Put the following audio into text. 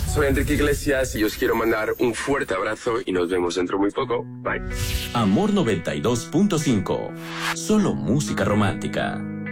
Soy Enrique Iglesias y os quiero mandar un fuerte abrazo y nos vemos dentro muy poco. Bye. Amor 92.5. Solo música romántica.